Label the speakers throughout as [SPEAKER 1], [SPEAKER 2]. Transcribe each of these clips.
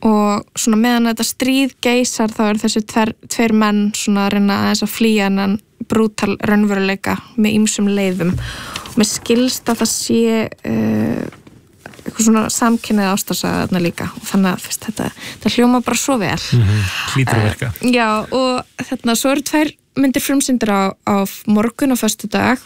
[SPEAKER 1] og svona meðan þetta stríð geisar þá þessi tveir menn svona að reyna að flýja hennan brútal raunveruleika með ýmsum leiðum og mér skilst að það sé eitthvað svona samkynnið ástarsaga þarna líka og þannig að þetta hljóma bara svo vel
[SPEAKER 2] hlýtur að verka
[SPEAKER 1] já og þarna svo eru 2 myndir frumsýndir á morgun og föstudag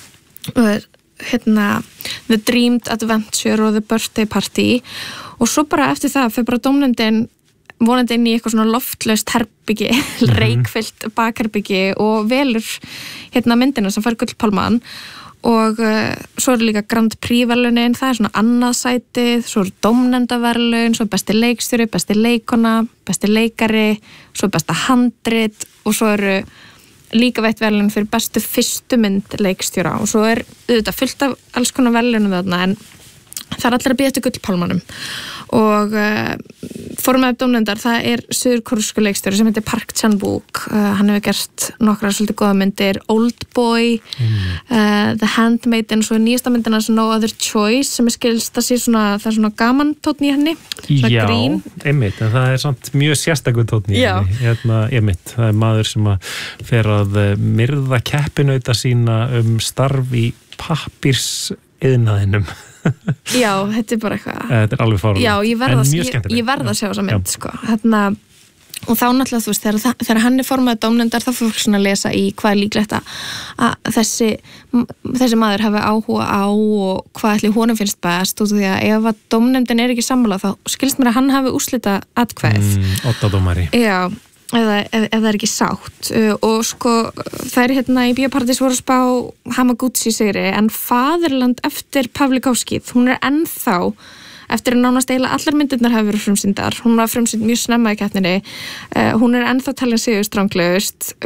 [SPEAKER 1] The Dreamed Adventure og The Birthday Party og svo bara eftir það fyrir bara dómnefndin vonandi inn í eitthvað svona loftlaust herbyggi, reykfyllt bakherbyggi og velur myndina sem fær gullpálman og svo eru líka Grand Prix-verðlaunin, það svona annað sætið, svo eru dómnefndaverðlaun, svo besti leikstjóri, besti leikona, besti leikari, svo besta handrit og svo eru líka veitt verðlaun fyrir bestu fyrstu mynd leikstjóra og svo auðvitað fullt af alls konar verðlaunum þarna en það allir að bíða eftir gullpálmanum og formaður dómnefndar það suðurkóreskur leikstjóri sem heitir Park Chan-wook hann hefur gert nokkra svolítið góða myndir Oldboy, The Handmaiden svo nýjasta myndina No Other Choice sem skilst að sé það svona gaman tónn í henni
[SPEAKER 2] já, einmitt, en það samt mjög sérstakur tónn í henni einmitt, það maður sem að fer að myrða keppinauta sína starf í pappírsiðnaðinum
[SPEAKER 1] já, þetta bara eitthvað
[SPEAKER 2] þetta alveg fárlega
[SPEAKER 1] já, ég verð að sjá þessa mynd sko. og þá náttúrulega þú veist þegar hann formaður dómnefndar þá fyrir fólk svona að lesa í hvað líklegt að þessi maður hafi áhuga á og hvað ætli honum finnst best og því að ef að dómnefndin ekki sammála þá skilst mér að hann hafi úrslita atkvæðið
[SPEAKER 2] 8 dómari
[SPEAKER 1] já ef það ekki sátt og sko þær í Bíóparadís voru að spá Hamaguchi sigri en Faðirland eftir Pavlikovskið, hún ennþá eftir að nánast eiginlega allar myndirnar hafa verið frumsýndar, hún var frumsýnd mjög snemma í keppninni, hún ennþá talin sigur stranglegust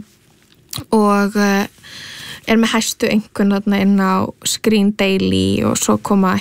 [SPEAKER 1] og með hæstu einhvern þarna inn á Screen Daily og svo koma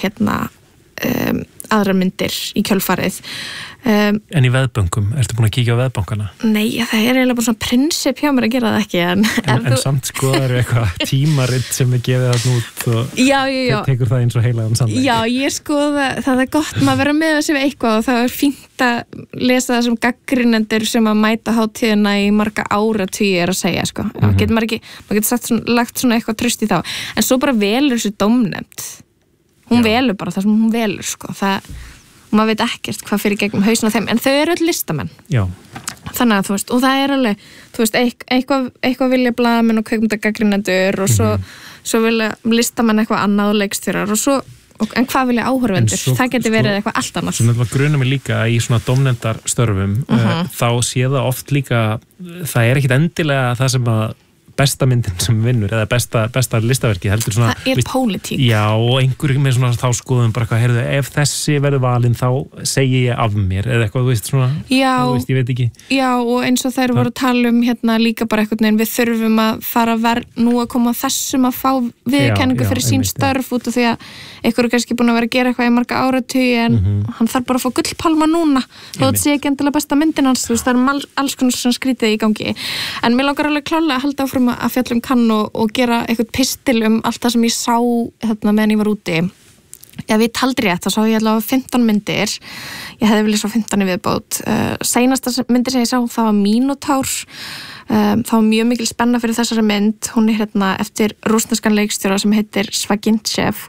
[SPEAKER 1] aðrar myndir í kjölfarið
[SPEAKER 2] En í veðböngum, ertu búin að kíkja á veðbankana?
[SPEAKER 1] Nei, það eiginlega bara svona prinsip hjá mér að gera það ekki
[SPEAKER 2] En samt skoðar eitthvað tímaritt sem gefið það út og
[SPEAKER 1] já.
[SPEAKER 2] tekur það eins og heilagan sannleik
[SPEAKER 1] Já, ég skoða, það gott maður vera með þessi við eitthvað og það fínt að lesa það sem gagnrýnendur sem að mæta hátíðina í marga áratugi að segja sko. Getur maður getur lagt svona eitthvað traust í þá en svo bara velur þessi dómnefnd hún velur bara það sem hún velur sko. Maður veit ekkert hvað fyrir gegnum hausinn á þeim en þau eru öll listamenn
[SPEAKER 2] já.
[SPEAKER 1] Þannig að þú veist, og það alveg þú veist, eitthvað vilja blaðamenn og kvikmyndagagnrýnendur og svo vilja listamenn eitthvað annað og leikstjórar og svo en hvað vilja áhorfendur? Það getur verið eitthvað allt annað.
[SPEAKER 2] Sem þetta grunnar mig líka í svona dómnefndarstörfum þá sé það oft líka það ekkit endilega það sem að besta myndin sem vinnur eða besta listaverki heldur svona
[SPEAKER 1] það pólitík
[SPEAKER 2] já og einhverjum með svona þá skoðum bara hvað heyrðu ef þessi verður valinn þá segi ég af mér eða eitthvað þú veist svona
[SPEAKER 1] já,
[SPEAKER 2] ég veit ekki
[SPEAKER 1] já og eins og þær voru að tala líka bara eitthvað neginn við þurfum að fara nú að koma þessum að fá viðurkenningu fyrir sín störf út af því að einhverju kannski búin að vera að gera eitthvað í marga áratugi en hann þarf bara að fá gullpálma núna þó þetta sé ekki endilega besta myndin hans þú veist það alls konar svona skrítið í gangi en mér langar alveg klálega að halda áfram að fjalla kann og gera eitthvað pistil allt það sem ég sá meðan ég var úti ef ég taldi rétt þá sá ég allavega 15 myndir ég hefði viljað svo 15 í viðbót seinasta myndir sem ég sá það var Minotaur það var mjög mikil spenna fyrir þessari mynd hún eftir rússneskan leikstjóra sem heitir Svagintsev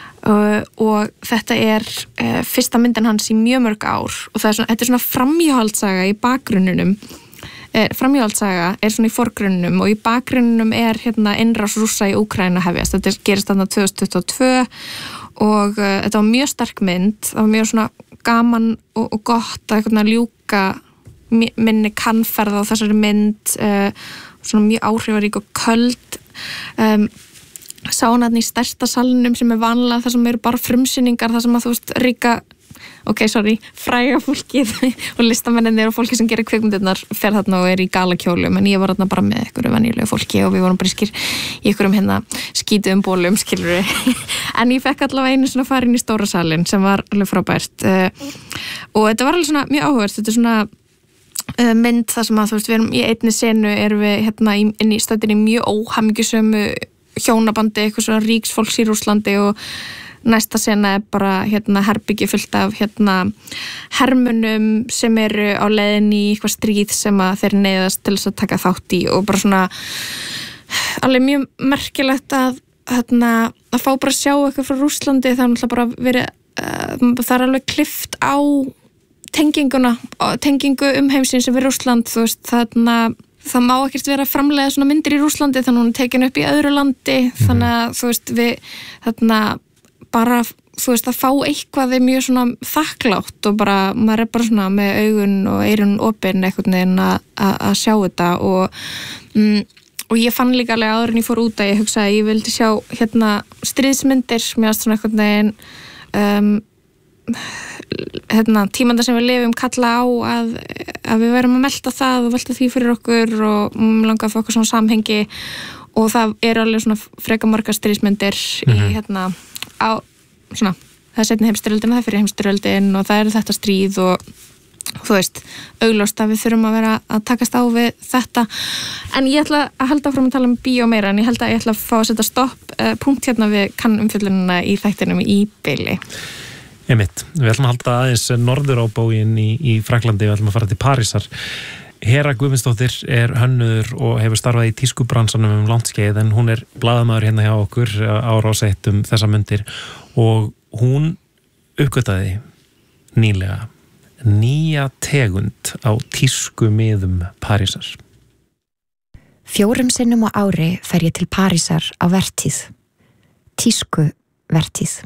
[SPEAKER 1] og þetta fyrsta myndin hans í mjög mörg ár og þetta svona framhjáhaldssaga í bakgrunnunum framhjáhaldssaga svona í forgrunnum og í bakgrunnum innrás Rússa í Úkraínu hefjast þetta gerist þarna 2022 og þetta var mjög sterk mynd það var mjög svona gaman og gott að ljúka minni kannferð á þessari mynd svona mjög áhrifarík og köld sá hann í stærsta salnum sem vanlega þar sem eru bara frumsýningar þar sem að þú veist ríka fræga fólkið og listamennir og fólki sem gerir kvikmyndirnar fer þarna og í galakjólum en ég var þarna bara með einhverju venjulegu fólki og við vorum bara í einhverjum skítuðum bólum skilur en ég fekk allavega einu svona farin í stóra salin sem var alveg frábært og þetta var alveg svona mjög áhugavert þetta svona mynd þar sem að þú veist við erum í einni senu erum við inn í stöðinni mjög óhamingjusömu hjónabandi eitthvað svona ríks fólks í Rússlandi og næsta sena bara herbyggi fullt af hermunum sem eru á leiðin í eitthvað stríð sem að þeir neyðast til þess að taka þátt í og bara svona alveg mjög merkilegt að fá bara að sjá eitthvað frá Rússlandi, það er náttúrulega bara verið það er alveg klift á tengingu heimsins við Rússland, þú veist, það má ekkert vera að framleiða svona myndir í Rússlandi þannig að hún er tekin upp í öðru landi þannig að þú veist við bara þú veist að fá eitthvað er mjög svona þakklátt og bara maður er bara svona með augun og eyrun opin einhvern veginn að sjá þetta og ég fann líka alveg áður en ég fór út að ég hugsaði að ég vildi sjá stríðsmyndir, mér varst svona einhvern veginn tímanda sem við lifum kalla á að við verum að melta það og velta því fyrir okkur og langa að fá okkur svona samhengi og það eru alveg svona freka margar stríðsmyndir í á svona, það er seinni heimsstyrjöldin, það er fyrir heimsstyrjöldin og það eru þetta stríð og þú veist, augljóst að við þurfum að vera að takast á við þetta en ég ætla að halda áfram að tala bíó meira en ég held að ég ætla að fá að setja stopp punkt við kannumfjöllunina í þættinum í bili.
[SPEAKER 2] Einmitt, við ætlum að halda aðeins norður á bóginn í Fraklandi, við ætlum að fara til Parísar. Hera Guðmundsdóttir er hönnuður og hefur starfað í tískubransanum langt skeið en hún er blaðamaður hérna hjá okkur á Rás 1 þessa mundir og hún uppgötaði nýlega nýja tegund á tískumiðum Parísar.
[SPEAKER 3] 4 sinnum á ári fer ég til Parísar á vertíð. Tískuvertíð.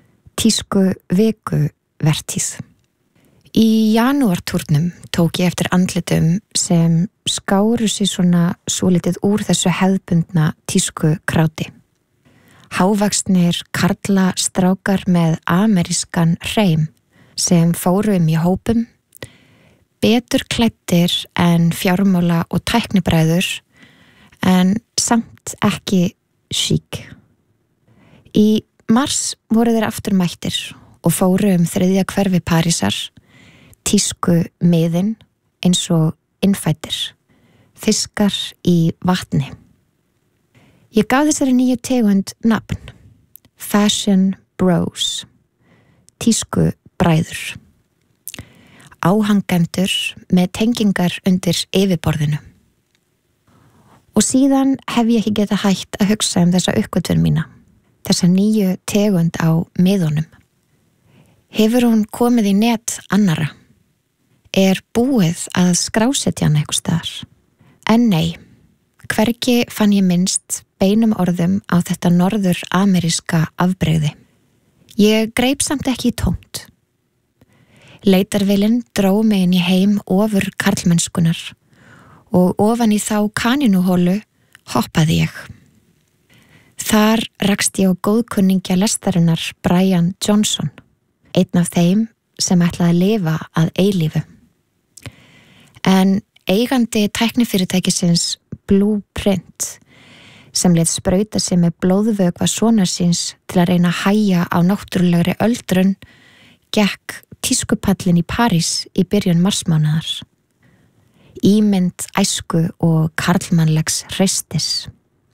[SPEAKER 3] Tískuveikuvertíð. Í janúartúrnum tók ég eftir andlitum sem skáru sig svona svolítið úr þessu hefðbundna tískukráti. Hávaxnir karla strákar með amerískan hreim sem fóru í hópum, betur klæddir en fjármála og tæknibræður en samt ekki sík. Í mars voru þeir aftur mættir og fóru 3. hverfi Parísar, tísku miðin eins og innfættir, fiskar í vatni. Ég gaf þessari nýju tegund nafn, Fashion Bros, tísku bræður. Áhangendur með tengingar undir yfirborðinu. Og síðan hef ég ekki getað hætt að hugsa þessa uppgötvun mína, þessa nýju tegund á miðunum. Hefur hún komið í net annara? Er búið að skrásetja hann einhvers staðar? En nei, hvergi fann ég minnst beinum orðum á þetta norður-ameríska afbrigði. Ég greip samt ekki í tómt. Leitarvélin dró mig inn í heim ofur karlmennskunar og ofan í þá kanínuhólu hoppaði ég. Þar rakst ég á góðkunningja lestarinnar Brian Johnson, einn af þeim sem ætlaði að lifa að eilífu. En eigandi tæknifyrirtækisins Blueprint, sem lét sprauta sig með blóðvökva sonar síns til að reyna að hægja á náttúrulegri öldrun, gekk tískupallin í París í byrjun marsmánaðar. Ímynd æsku og karlmannlegs hreistis.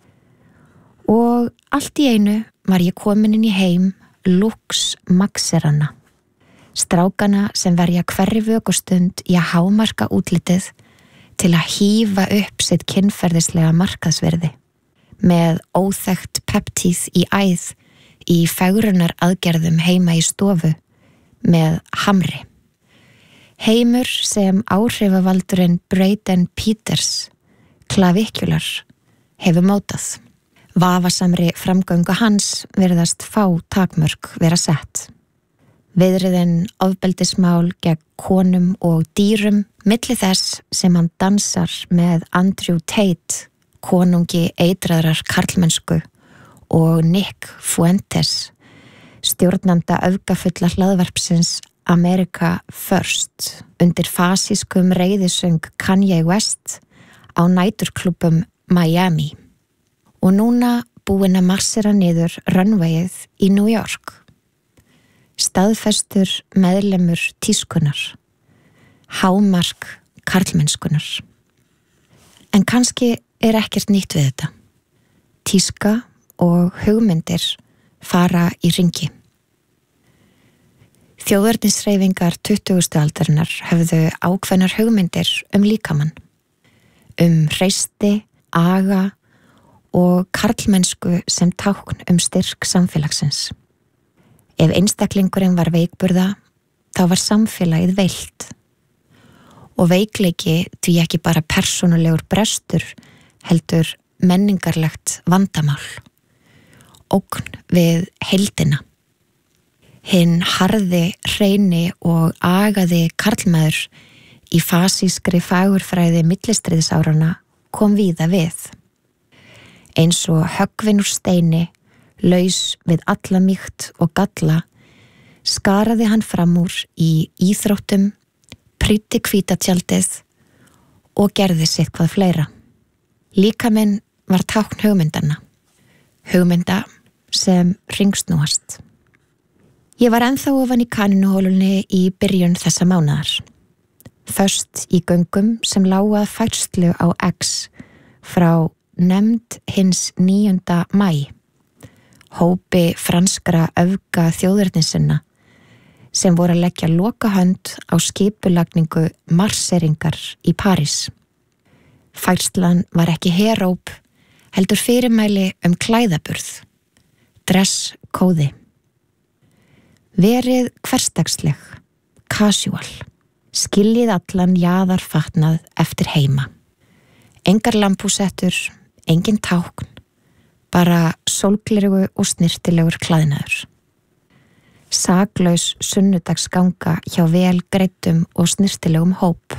[SPEAKER 3] Og allt í einu var ég komin inn í heim Lux Maxerana, strákana sem verja hverri vökustund í að hámarka útlitið til að hífa upp sitt kynferðislega markaðsverði með óþekkt peptíð í æð í fegrunar aðgerðum heima í stofu með hamri. Heimur sem áhrifavaldurinn Braden Peters, klavikjular, hefur mótað. Vafasamri framgöngu hans virðast fá takmörk vera sett. Viðriðin ofbeldismál gegn konum og dýrum milli þess sem hann dansar með Andrew Tate, konungi eitraðrar karlmennsku, og Nick Fuentes, stjórnanda öfgafulla hlaðvarpsins America First, undir fasískum reiðisöng Kanye West á næturklúbbum Miami. Og núna búin að marsera niður runwayið í New York. Staðfestur meðlemur tískunar, hámark karlmennskunar. En kannski er ekkert nýtt við þetta. Tíska og hugmyndir fara í hringi. Þjóðernishreyfingar 20. aldarinnar höfðu ákveðnar hugmyndir líkamann, hreysti, aga og karlmennsku sem tákn styrk samfélagsins. Ef einstaklingurinn var veikburða, þá var samfélagið veilt. Og veikleiki því ekki bara persónulegur brestur, heldur menningarlegt vandamál. Ógn við heildina. Hinn harði, hreini og agaði karlmaður í fasískri fagurfræði millistríðsárana kom víða við. Eins og höggvin úr steini, laus við alla mýkt og galla, skaraði hann fram úr í íþróttum, prýddi hvítatjaldið og gerði sitt hvað fleira. Líkaminn var tákn hugmynda sem hringsnúast. Ég var ennþá ofan í kaninuhólunni í byrjun þessa mánaðar. Föst í göngum sem lágu að færslu á X frá nefnd hins 9. maí, hópi franskra öfga þjóðernissinna sem voru að leggja lokahönd á skipulagningu marseringar í París. Færslan var ekki heróp, heldur fyrirmæli klæðaburð, dresskóði. Verið hversdagsleg, casual, skiljið allan jaðarfatnað eftir heima. Engar lampúsettur, engin tákn, bara sólglerugu og snirtilegur klæðnaður. Saklaus sunnudagsganga hjá vel greiddum og snirtilegum hóp.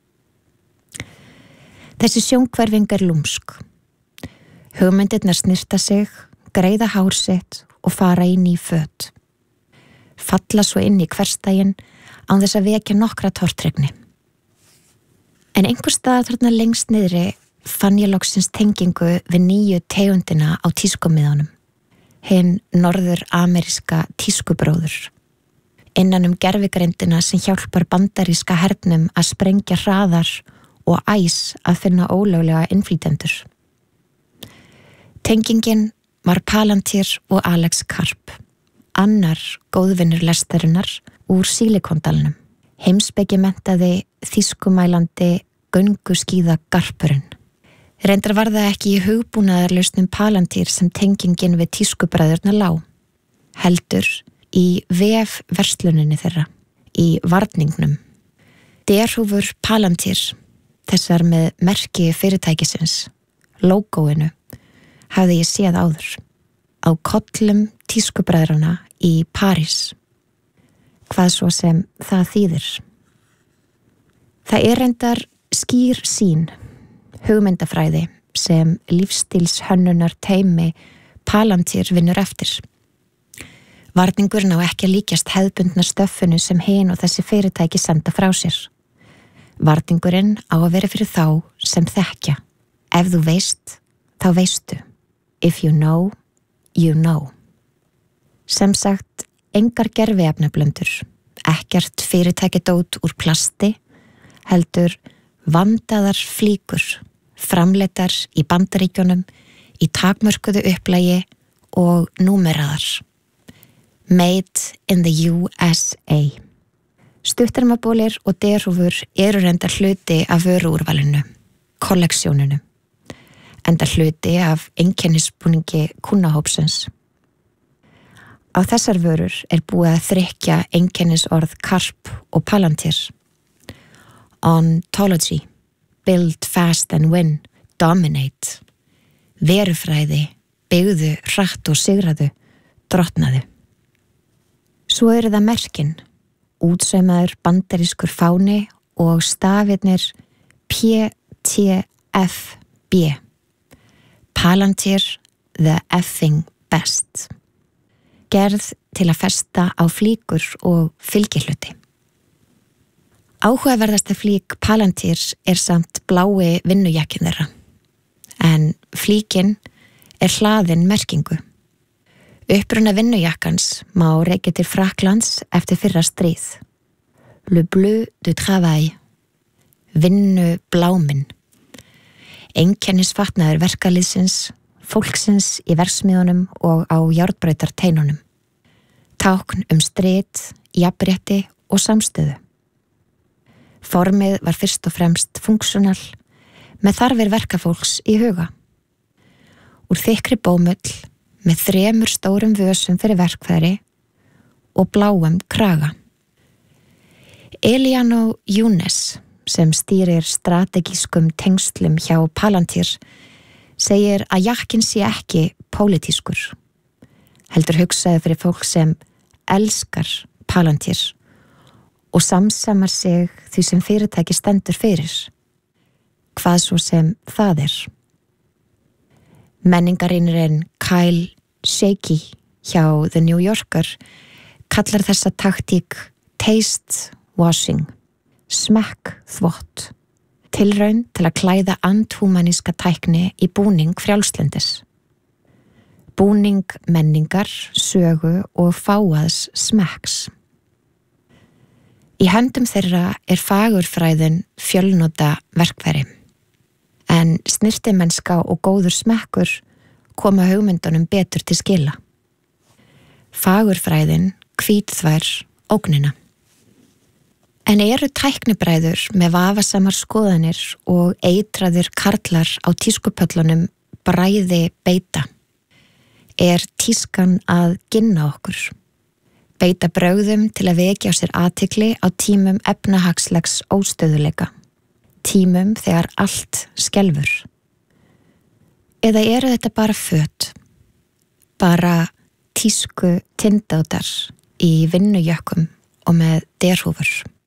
[SPEAKER 3] Þessi sjónkverfing lúmsk. Hugmyndirnar snirta sig, greiða hár sitt og fara í ný föt. Falla svo inn í hversdaginn án þess að vekja nokkra tortryggni. En einhvers staðar þarna lengst niðri fann ég loksins tengingu við nýju tegundina á tískumiðunum, hinn norður-ameríska tískubróður. Innan gervigreindina sem hjálpar bandaríska hernum að sprengja hraðar og æs að finna ólöglega innflytjendur. Tengingin var Palantir og Alex Karp, annar góðvinnur lestarinnar úr Sílikondalnum, heimspekimenntaði þýskumælandi gönguskíða garpurinn. Reyndar var það ekki í hugbúnaðarlausnum Palantir sem tengingin við tískubræðurna lá, heldur í vefversluninni þeirra, í varningnum. Derhúfur Palantir, þessar með merki fyrirtækisins, lógóinu, hafði ég séð áður, á kollum tískubræðrana í París. Hvað svo sem það þýðir. Það reyndar skýr sýn, hugmyndafræði sem lífstílshönnunar teymi Palantir vinnur eftir. Varningurinn á ekki að líkjast hefðbundna stöffinu sem hin og þessi fyrirtæki senda frá sér. Varningurinn á að vera fyrir þá sem þekkja. Ef þú veist, þá veistu. If you know, you know. Sem sagt, engar gerviefnablöndur, ekkert fyrirtækidót úr plasti, heldur vandaðar flíkur, framleiddar í Bandaríkjunum, í takmörkuðu upplægi og númeraðar. Made in the USA. Stuttarmabólir og derhúfur reyndar hluti af vöruúrvalinu, kolleksjóninu, enda hluti af einkennisbúningi kunnahópsins. Á þessar vörur búið að þrykkja einkennisorð Karp og Palantir. Ontology, build fast and win, dominate. Verufræði, byggðu, hratt og sigraðu, drottnaðu. Svo það merkin, útsaumaður bandarískur fáni og stafirnir PTFB. Palantir, the effing best. Gerð til að festa á flíkur og fylgihluti. Áhugaverðasta flík Palantirs samt blái vinnujakkin þeirra, en flíkin hlaðin merkingu. Uppruna vinnujakkans má rekja til Frakklands eftir fyrra stríð. Le bleu du travail, vinnu bláminn. Einkennisfatnaður verkalýðsins, fólksins í verksmiðunum og á járnbrautarteinunum. Tákn strit jafnrétti og samstöðu. Formið var fyrst og fremst funksjonal, með þarfir verkafólks í huga. Úr þykri bómull með 3 stórum vösum fyrir verkfæri og bláum kraga. Eliano Younes, sem stýrir strategískum tengslum hjá Palantir, segir að jakkinn sé ekki pólitískur. Heldur hugsaði fyrir fólk sem elskar Palantir og samsamar sig því sem fyrirtæki stendur fyrir, hvað svo sem það er. Menningarýnirinn Kyle Shaky hjá The New Yorker kallar þessa taktík taste washing, smekk þvott, tilraun til að klæða andhúmaníska tækni í búning frjálslendis. Búning menningar, sögu og fáaðs smekks. Í höndum þeirra er fagurfræðin fjölnota verkfæri, en snyrtimennska og góður smekkur koma hugmyndunum betur til skila. Fagurfræðin hvítþvær ógnina. En eru tæknibræður með vafasamar skoðanir og eitraðir karlar á tískupöllunum bræði beita? Er tískan að ginna okkur? Beita brögðum til að vekja á sér athygli á tímum efnahagslegs óstöðuleika, tímum þegar allt skelfur? Eða eru þetta bara föt, bara tísku tindádar í vinnujökkum og með derhúfur?